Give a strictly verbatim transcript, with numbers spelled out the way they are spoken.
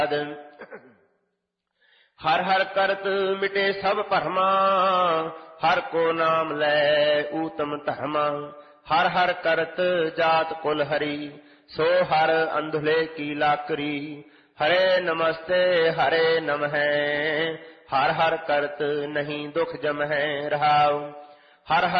हर हर करत मिटे सब भरमा, हर को नाम लै ऊतम धर्मा। हर हर करत जात कुल हरी, सो हर अंधुले की लाकरी। हरे नमस्ते हरे नमः, हर हर करत नहीं दुख जम है रहाओ। हर हर